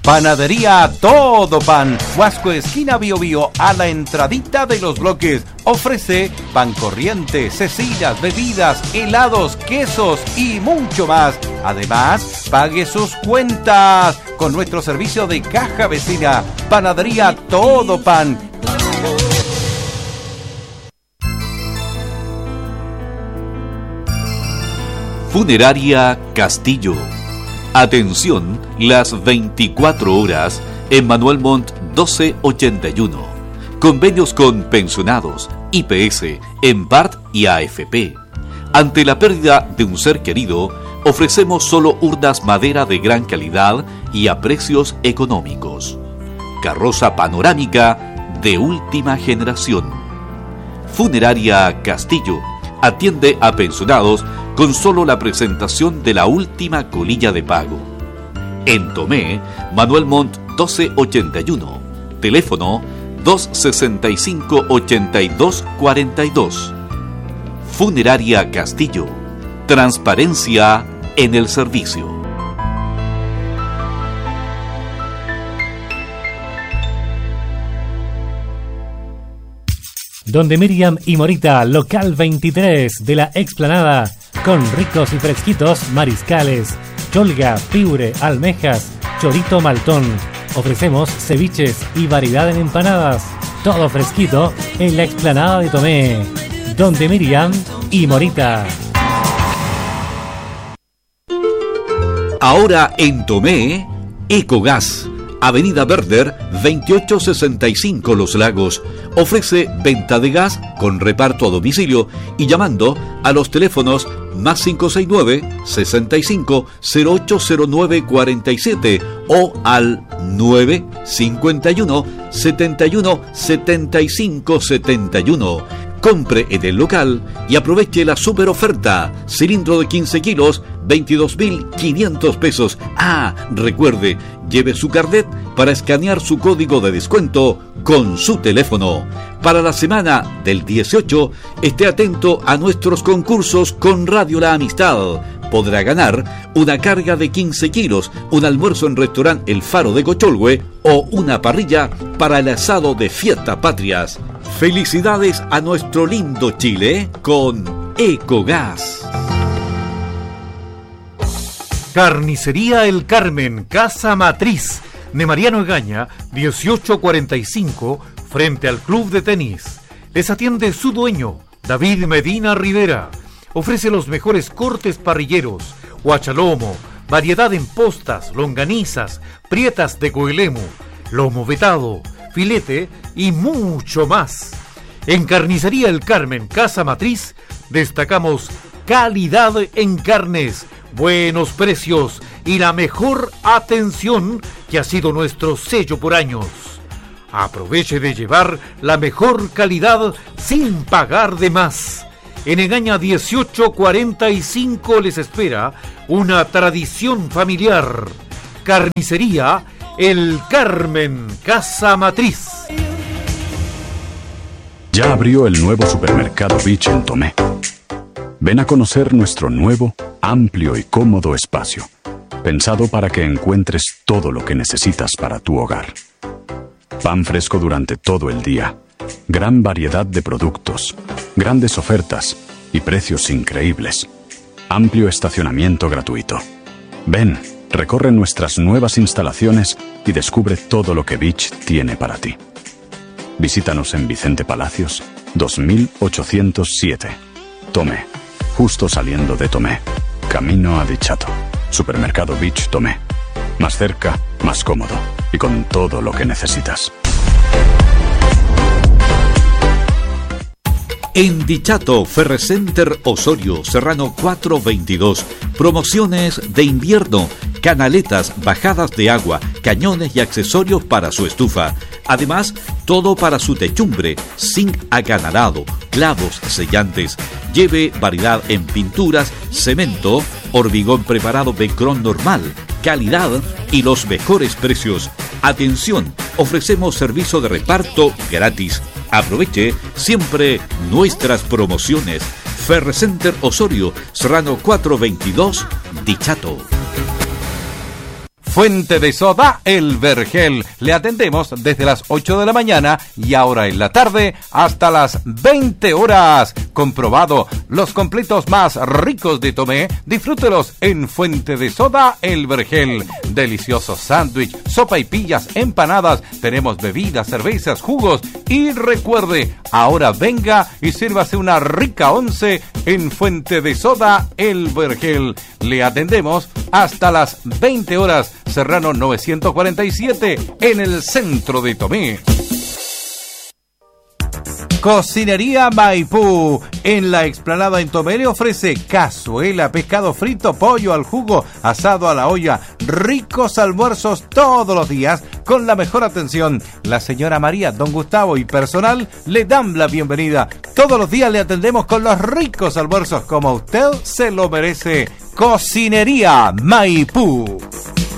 Panadería Todo Pan, Huasco esquina Bio Bio, a la entradita de Los Bloques. Ofrece pan corriente, cecinas, bebidas, helados, quesos y mucho más. Además, pague sus cuentas con nuestro servicio de caja vecina. Panadería Todo Pan. Funeraria Castillo. Atención, las 24 horas en Manuel Montt 1281. Convenios con pensionados, IPS, EMPART y AFP. Ante la pérdida de un ser querido, ofrecemos solo urnas madera de gran calidad y a precios económicos. Carroza panorámica de última generación. Funeraria Castillo atiende a pensionados con solo la presentación de la última colilla de pago. En Tomé, Manuel Montt 1281. Teléfono 265-8242. Funeraria Castillo. Transparencia en el servicio. Donde Miriam y Morita, local 23 de la Explanada, con ricos y fresquitos mariscales, cholga, piure, almejas, chorito maltón. Ofrecemos ceviches y variedad en empanadas. Todo fresquito en la Explanada de Tomé. Donde Miriam y Morita. Ahora en Tomé, Ecogas. Avenida Verder, 2865 Los Lagos. Ofrece venta de gas con reparto a domicilio y llamando a los teléfonos más 569-65080947 o al 951 71 75 71. Compre en el local y aproveche la super oferta. Cilindro de 15 kilos, 22.500 pesos. Ah, recuerde, lleve su carnet para escanear su código de descuento con su teléfono. Para la semana del 18, esté atento a nuestros concursos con Radio La Amistad. Podrá ganar una carga de 15 kilos, un almuerzo en restaurante El Faro de Cocholhue o una parrilla para el asado de Fiesta Patrias. Felicidades a nuestro lindo Chile con Ecogas. Carnicería El Carmen, Casa Matriz, de Mariano Egaña, 1845, frente al Club de Tenis. Les atiende su dueño, David Medina Rivera. Ofrece los mejores cortes parrilleros, huachalomo, variedad en postas, longanizas, prietas de coelemu, lomo vetado, filete y mucho más. En Carnicería El Carmen, Casa Matriz, destacamos calidad en carnes, buenos precios y la mejor atención que ha sido nuestro sello por años. Aproveche de llevar la mejor calidad sin pagar de más. En Egaña 1845 les espera una tradición familiar. Carnicería El Carmen, Casa Matriz. Ya abrió el nuevo supermercado Beach en Tomé. Ven a conocer nuestro nuevo, amplio y cómodo espacio, pensado para que encuentres todo lo que necesitas para tu hogar. Pan fresco durante todo el día, gran variedad de productos, grandes ofertas y precios increíbles. Amplio estacionamiento gratuito. Ven, recorre nuestras nuevas instalaciones y descubre todo lo que Beach tiene para ti. Visítanos en Vicente Palacios, 2807. Tomé, justo saliendo de Tomé, camino a Dichato. Supermercado Beach Tomé. Más cerca, más cómodo y con todo lo que necesitas. En Dichato, Ferrecenter Osorio, Serrano 422. Promociones de invierno, canaletas, bajadas de agua, cañones y accesorios para su estufa. Además, todo para su techumbre, zinc acanalado, clavos sellantes. Lleve variedad en pinturas, cemento, hormigón preparado Becron normal, calidad y los mejores precios. Atención, ofrecemos servicio de reparto gratis. Aproveche siempre nuestras promociones. Ferrecenter Osorio, Serrano 422, Dichato. Fuente de Soda El Vergel. Le atendemos desde las 8 de la mañana y ahora en la tarde hasta las 20 horas. Comprobado, los completos más ricos de Tomé, disfrútelos en Fuente de Soda El Vergel. Deliciosos sándwich, sopa y pillas, empanadas. Tenemos bebidas, cervezas, jugos. Y recuerde, ahora venga y sírvase una rica once en Fuente de Soda El Vergel. Le atendemos hasta las 20 horas. Serrano 947 en el centro de Tomé. Cocinería Maipú, en la explanada en Tomé, le ofrece cazuela, pescado frito, pollo al jugo, asado a la olla, ricos almuerzos todos los días con la mejor atención. La señora María, don Gustavo y personal le dan la bienvenida. Todos los días le atendemos con los ricos almuerzos como usted se lo merece. Cocinería Maipú.